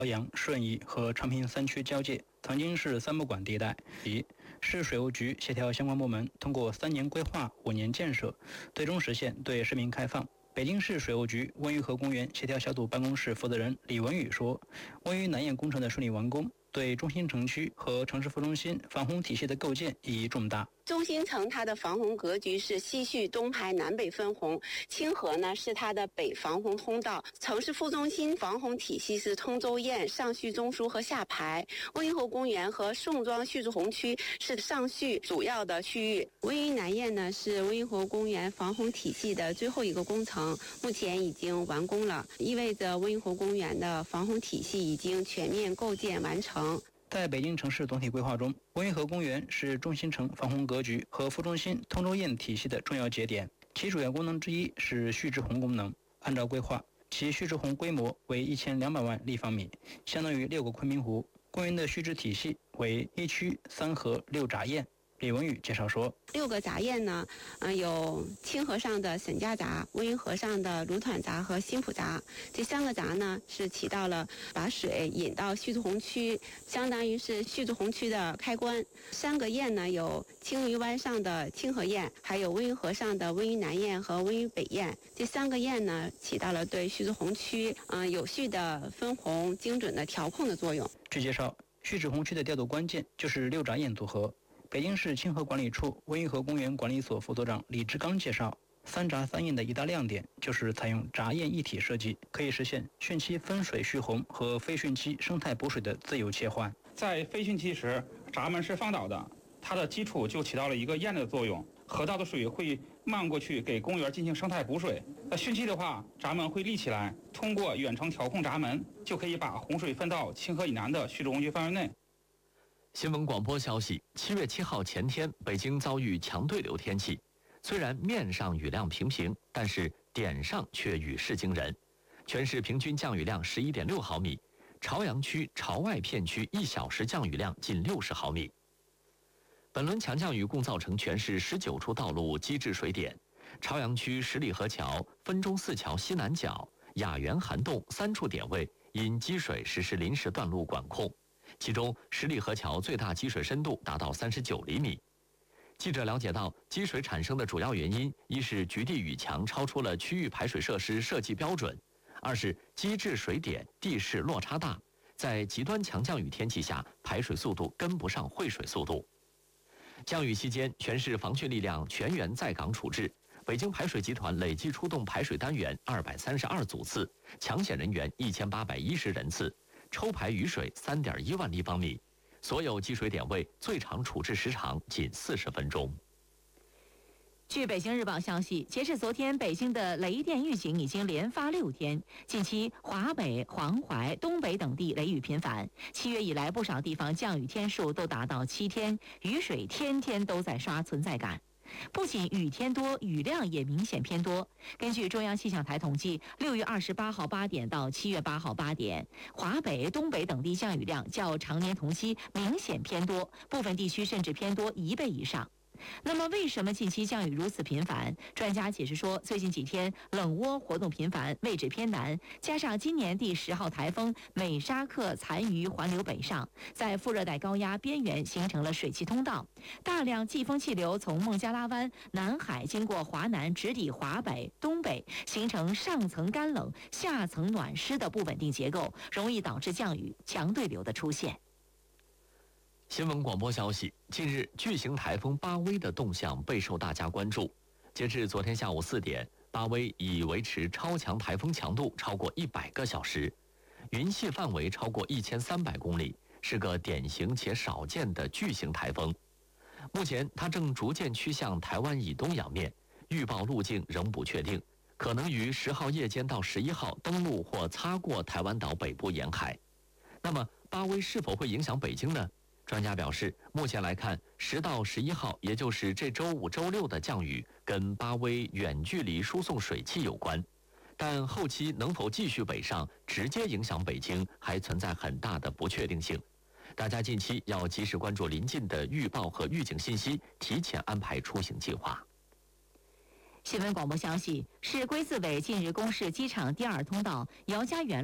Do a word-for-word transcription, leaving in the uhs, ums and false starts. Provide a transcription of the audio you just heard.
辽阳、顺义和昌平三区交界，曾经是三不管地带。一市水务局协调相关部门，通过三年规划、五年建设，最终实现对市民开放。北京市水务局温榆河公园协调小组办公室负责人李文宇说，温榆南堰工程的顺利完工，对中心城区和城市副中心防洪体系的构建意义重大。 中心城它的防洪格局是西蓄东排南北分洪，清河呢是它的北防洪通道，城市副中心防洪体系是通州堰、上蓄中枢和下排，温榆河公园和宋庄蓄洪区是上蓄主要的区域。温榆南堰呢是温榆河公园防洪体系的最后一个工程，目前已经完工了，意味着温榆河公园的防洪体系已经全面构建完成。 在北京城市总体规划中，温榆河公园是中心城防洪格局和副中心通州堰体系的重要节点，其主要功能之一是蓄滞洪功能。按照规划，其蓄滞洪规模为一千两百万立方米，相当于六个昆明湖。公园的蓄滞体系为一区三河六闸堰。李文宇介绍说， 六个闸堰呢，呃，有清河上的沈家闸、温榆河上的芦团闸和新浦闸。这三个闸呢，是起到了把水引到蓄滞洪区，相当于是蓄滞洪区的开关。三个堰呢，有青鱼湾上的清河堰，还有温榆河上的温榆南堰和温榆北堰。这三个堰呢，起到了对蓄滞洪区嗯、呃、有序的分洪、精准的调控的作用。 据介绍，蓄滞洪区的调度关键就是六闸堰组合。北京市清河管理处温榆河公园管理所副所长李志刚介绍，三闸三堰的一大亮点就是采用闸堰一体设计，可以实现汛期分水蓄洪和非汛期生态补水的自由切换。 在非汛期时，闸门是放倒的，它的基础就起到了一个堰的作用，河道的水会漫过去给公园进行生态补水。那汛期的话，闸门会立起来，通过远程调控闸门，就可以把洪水分到清河以南的蓄滞洪区范围内。 新闻广播消息，七月七号前天，北京遭遇强对流天气，虽然面上雨量平平，但是点上却雨势惊人，全市平均降雨量十一点六毫米，朝阳区、朝外片区一小时降雨量近六十毫米。本轮强降雨共造成全市十九处道路积滞水点，朝阳区十里河桥、分钟寺桥西南角、雅园涵洞三处点位因积水实施临时断路管控。其中十里河桥最大积水深度达到三十九厘米。记者了解到，积水产生的主要原因，一是局地雨强超出了区域排水设施设计标准，二是积滞水点地势落差大，在极端强降雨天气下，排水速度跟不上汇水速度。降雨期间，全市防汛力量全员在岗处置，北京排水集团累计出动排水单元二百三十二组次，抢险人员一千八百一十人次，抽排雨水三点一万立方米，所有积水点位最长处置时长仅四十分钟。 据北京日报消息，截至昨天，北京的雷电预警已经连发六天。近期，华北、黄淮、东北等地雷雨频繁。七月以来，不少地方降雨天数都达到七天，雨水天天都在刷存在感。不仅雨天多，雨量也明显偏多。根据中央气象台统计，六月二十八号八点到七月八号八点，华北、东北等地降雨量较常年同期明显偏多，部分地区甚至偏多一倍以上。那么为什么近期降雨如此频繁？专家解释说，最近几天冷涡活动频繁，位置偏南，加上今年第十号台风美沙克残余环流北上，在副热带高压边缘形成了水汽通道，大量季风气流从孟加拉湾南海经过华南直抵华北、东北，形成上层干冷、下层暖湿的不稳定结构，容易导致降雨强对流的出现。 新闻广播消息，近日巨型台风巴威的动向备受大家关注。截至昨天下午四点，巴威已维持超强台风强度超过一百个小时，云系范围超过一千三百公里，是个典型且少见的巨型台风。目前它正逐渐趋向台湾以东洋面，预报路径仍不确定，可能于十号夜间到十一号登陆或擦过台湾岛北部沿海。那么巴威是否会影响北京呢？专家表示，目前来看，十到十一号，也就是这周五、周六的降雨，跟巴威远距离输送水汽有关，但后期能否继续北上，直接影响北京，还存在很大的不确定性。大家近期要及时关注临近的预报和预警信息，提前安排出行计划。 新闻广播消息，市规自委近日公示机场第二通道姚家园